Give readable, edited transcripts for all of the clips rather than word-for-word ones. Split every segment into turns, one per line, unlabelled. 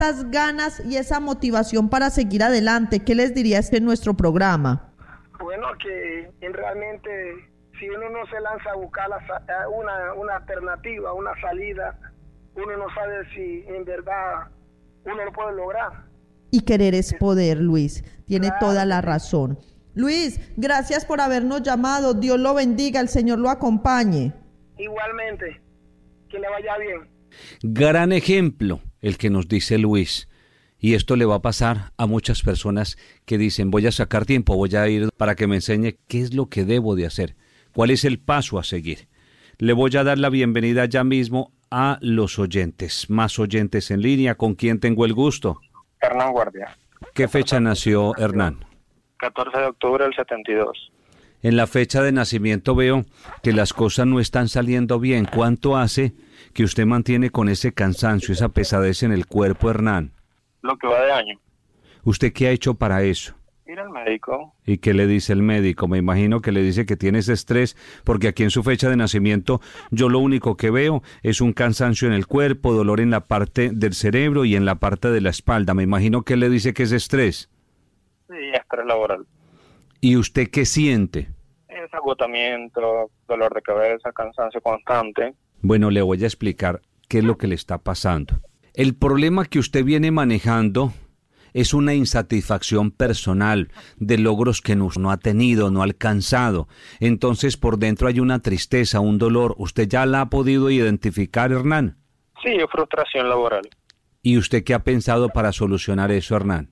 esas ganas y esa motivación para seguir adelante? ¿Qué les dirías en nuestro programa?
Bueno, que realmente si uno no se lanza a buscar una alternativa, una salida, uno no sabe si en verdad uno lo puede lograr.
Y querer es poder, Luis. Tiene
Claro.
toda la razón. Luis, gracias por habernos llamado. Dios lo bendiga, el Señor lo acompañe.
Igualmente, que le vaya bien.
Gran ejemplo el que nos dice Luis. Y esto le va a pasar a muchas personas que dicen, voy a sacar tiempo, voy a ir para que me enseñe qué es lo que debo de hacer, cuál es el paso a seguir. Le voy a dar la bienvenida ya mismo a los oyentes, más oyentes en línea. ¿Con quién tengo el gusto?
Hernán Guardia.
¿Qué fecha nació Hernán?
14 de octubre del 72.
En la fecha de nacimiento veo que las cosas no están saliendo bien. ¿Cuánto hace que usted mantiene con ese cansancio, esa pesadez en el cuerpo, Hernán?
Lo que va de año.
¿Usted qué ha hecho para eso?
Ir al médico.
¿Y qué le dice el médico? Me imagino que le dice que tiene ese estrés, porque aquí en su fecha de nacimiento yo lo único que veo es un cansancio en el cuerpo, dolor en la parte del cerebro y en la parte de la espalda. Me imagino que le dice que es estrés.
Sí, estrés laboral.
¿Y usted qué siente?
Es agotamiento, dolor de cabeza, cansancio constante.
Bueno, le voy a explicar qué es lo que le está pasando. El problema que usted viene manejando es una insatisfacción personal de logros que no ha tenido, no ha alcanzado. Entonces por dentro hay una tristeza, un dolor. ¿Usted ya la ha podido identificar, Hernán?
Sí, frustración laboral.
¿Y usted qué ha pensado para solucionar eso, Hernán?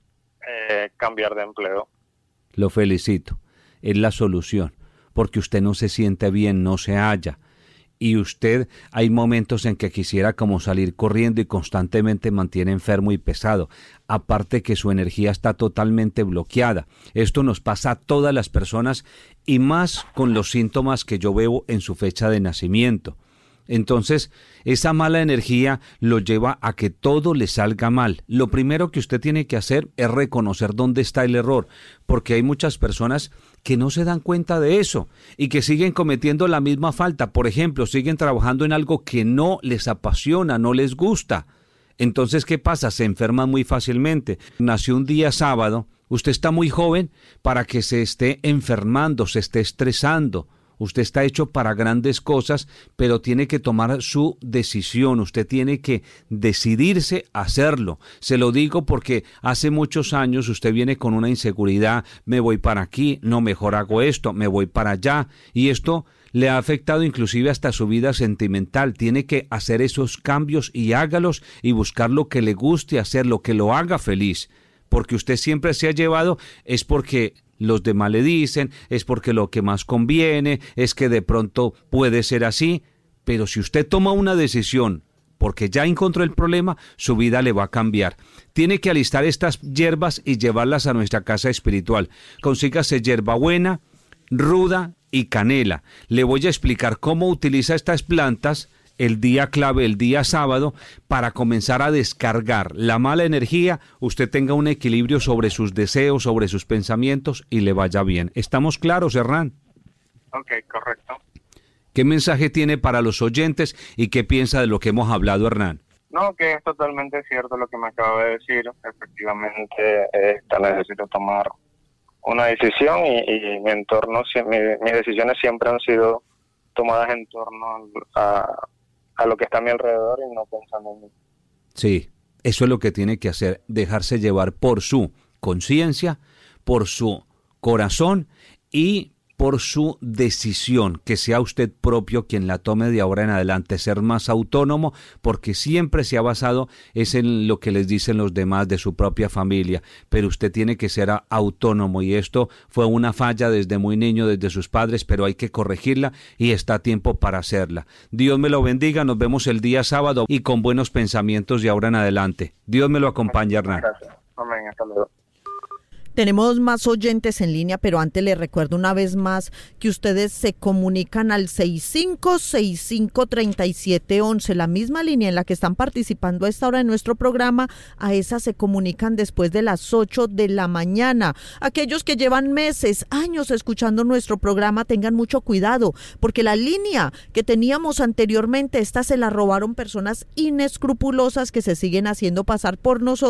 Cambiar de empleo.
Lo felicito. Es la solución, porque usted no se siente bien, no se halla. Y usted hay momentos en que quisiera como salir corriendo y constantemente mantiene enfermo y pesado. Aparte que su energía está totalmente bloqueada. Esto nos pasa a todas las personas y más con los síntomas que yo veo en su fecha de nacimiento. Entonces, esa mala energía lo lleva a que todo le salga mal. Lo primero que usted tiene que hacer es reconocer dónde está el error, porque hay muchas personas que no se dan cuenta de eso y que siguen cometiendo la misma falta. Por ejemplo, siguen trabajando en algo que no les apasiona, no les gusta. Entonces, ¿qué pasa? Se enferman muy fácilmente. Nació un día sábado, usted está muy joven para que se esté enfermando, se esté estresando. Usted está hecho para grandes cosas, pero tiene que tomar su decisión. Usted tiene que decidirse a hacerlo. Se lo digo porque hace muchos años usted viene con una inseguridad. Me voy para aquí, no, mejor hago esto, me voy para allá. Y esto le ha afectado inclusive hasta su vida sentimental. Tiene que hacer esos cambios y hágalos y buscar lo que le guste hacer, lo que lo haga feliz. Porque usted siempre se ha llevado, es porque los demás le dicen, es porque lo que más conviene, es que de pronto puede ser así, pero si usted toma una decisión porque ya encontró el problema, su vida le va a cambiar. Tiene que alistar estas hierbas y llevarlas a nuestra casa espiritual. Consígase hierbabuena, ruda y canela. Le voy a explicar cómo utiliza estas plantas el día clave, el día sábado, para comenzar a descargar la mala energía, usted tenga un equilibrio sobre sus deseos, sobre sus pensamientos y le vaya bien. ¿Estamos claros, Hernán?
Ok, correcto.
¿Qué mensaje tiene para los oyentes y qué piensa de lo que hemos hablado, Hernán?
No, que es totalmente cierto lo que me acaba de decir. Efectivamente, necesito tomar una decisión y mi entorno, mis decisiones siempre han sido tomadas en torno a lo que está a mi alrededor y no pensando en mí.
Sí, eso es lo que tiene que hacer, dejarse llevar por su conciencia, por su corazón y por su decisión, que sea usted propio quien la tome de ahora en adelante, ser más autónomo, porque siempre se ha basado es en lo que les dicen los demás de su propia familia, pero usted tiene que ser autónomo y esto fue una falla desde muy niño, desde sus padres, pero hay que corregirla y está a tiempo para hacerla. Dios me lo bendiga, nos vemos el día sábado y con buenos pensamientos de ahora en adelante. Dios me lo acompañe, Hernán.
Gracias. Amén, hasta luego.
Tenemos más oyentes en línea, pero antes les recuerdo una vez más que ustedes se comunican al 6565-3711, la misma línea en la que están participando a esta hora de nuestro programa. A esa se comunican después de las 8 de la mañana. Aquellos que llevan meses, años escuchando nuestro programa, tengan mucho cuidado, porque la línea que teníamos anteriormente, esta se la robaron personas inescrupulosas que se siguen haciendo pasar por nosotros